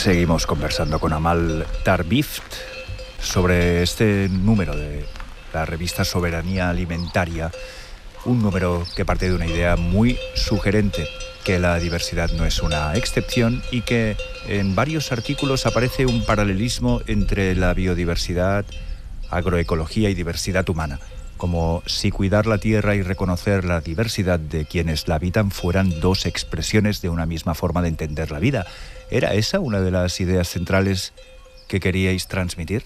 Seguimos conversando con Amal Tarbift sobre este número de la revista Soberanía Alimentaria, un número que parte de una idea muy sugerente, que la diversidad no es una excepción y que en varios artículos aparece un paralelismo entre la biodiversidad, agroecología y diversidad humana, como si cuidar la tierra y reconocer la diversidad de quienes la habitan fueran dos expresiones de una misma forma de entender la vida. ¿Era esa una de las ideas centrales que queríais transmitir?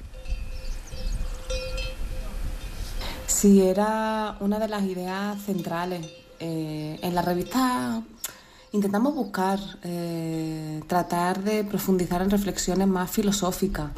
Sí, era una de las ideas centrales. En la revista intentamos buscar, tratar de profundizar en reflexiones más filosóficas.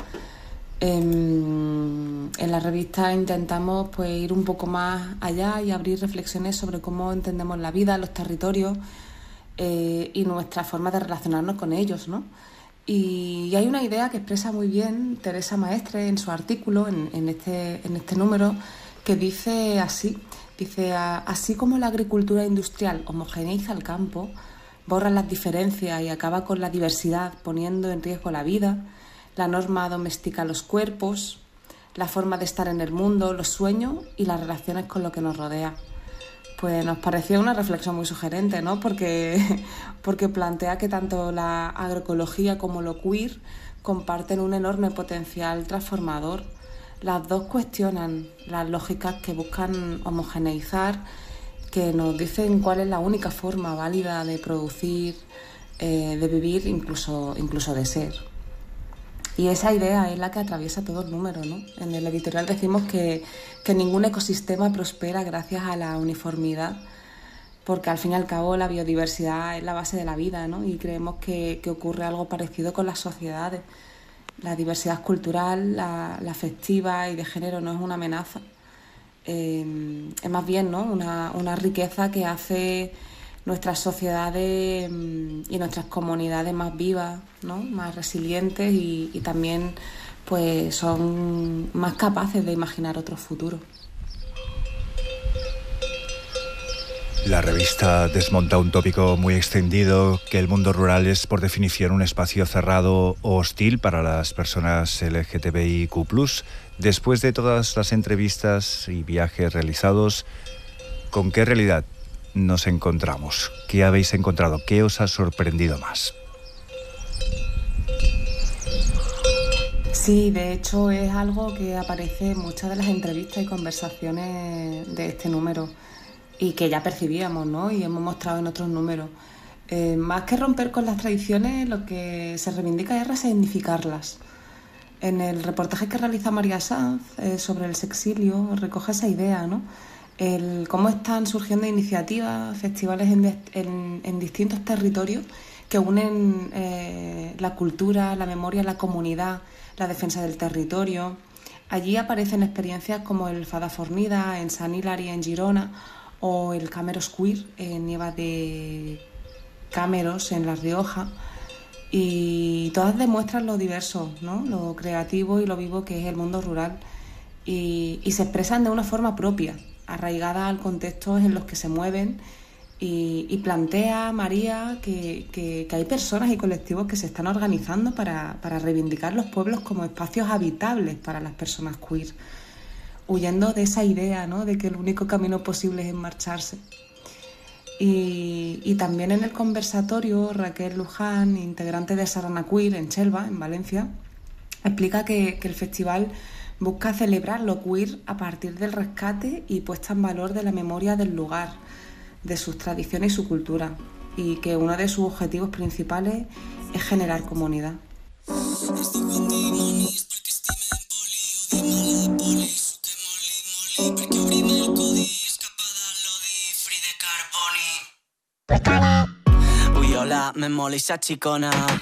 En la revista intentamos pues, ir un poco más allá y abrir reflexiones sobre cómo entendemos la vida, los territorios y nuestra forma de relacionarnos con ellos, ¿no? Y hay una idea que expresa muy bien Teresa Maestre en su artículo, en este número, que dice así, así como la agricultura industrial homogeneiza el campo, borra las diferencias y acaba con la diversidad, poniendo en riesgo la vida, la norma domestica los cuerpos, la forma de estar en el mundo, los sueños y las relaciones con lo que nos rodea. Pues nos pareció una reflexión muy sugerente, ¿no? Porque plantea que tanto la agroecología como lo queer comparten un enorme potencial transformador. Las dos cuestionan las lógicas que buscan homogeneizar, que nos dicen cuál es la única forma válida de producir, de vivir, incluso de ser. Y esa idea es la que atraviesa todo el número, ¿no? En el editorial decimos que ningún ecosistema prospera gracias a la uniformidad, porque al fin y al cabo la biodiversidad es la base de la vida, ¿no? Y creemos que ocurre algo parecido con las sociedades. La diversidad cultural, la afectiva y de género no es una amenaza. Es más bien, ¿no? una riqueza que hace nuestras sociedades y nuestras comunidades más vivas, ¿no? Más resilientes y también pues, son más capaces de imaginar otro futuro. La revista desmonta un tópico muy extendido, que el mundo rural es por definición un espacio cerrado o hostil para las personas LGTBIQ+. Después de todas las entrevistas y viajes realizados, ¿con qué realidad nos encontramos? ¿Qué habéis encontrado? ¿Qué os ha sorprendido más? Sí, de hecho es algo que aparece en muchas de las entrevistas y conversaciones de este número y que ya percibíamos, ¿no? Y hemos mostrado en otros números. Más que romper con las tradiciones, lo que se reivindica es resignificarlas. En el reportaje que realiza María Sanz sobre el sexilio recoge esa idea, ¿no? Cómo están surgiendo iniciativas, festivales en distintos territorios que unen la cultura, la memoria, la comunidad, la defensa del territorio. Allí aparecen experiencias como el Fada Fornida en Sant Hilari, en Girona, o el Cameros Queer en Nieva de Cameros, en La Rioja. Y todas demuestran lo diverso, ¿no? Lo creativo y lo vivo que es el mundo rural. Y se expresan de una forma propia, arraigada al contexto en los que se mueven, y plantea María que hay personas y colectivos que se están organizando para reivindicar los pueblos como espacios habitables para las personas queer, huyendo de esa idea, ¿no? De que el único camino posible es marcharse. Y también en el conversatorio, Raquel Luján, integrante de Sarana Queer en Chelva, en Valencia, explica que el festival busca celebrar lo queer a partir del rescate y puesta en valor de la memoria del lugar, de sus tradiciones y su cultura, y que uno de sus objetivos principales es generar comunidad. Hola, me mola esa chicona.